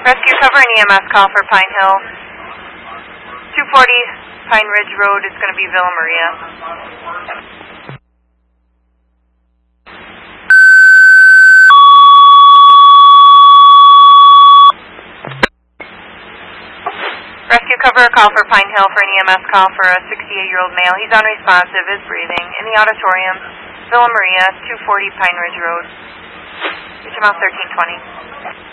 Rescue cover and EMS call for Pine Hill. 240 Pine Ridge Road is going to be Villa Maria. Rescue cover a call for Pine Hill for an EMS call for a 68-year-old male. He's unresponsive, is breathing. In the auditorium, Villa Maria, 240 Pine Ridge Road. Reach him out 1320.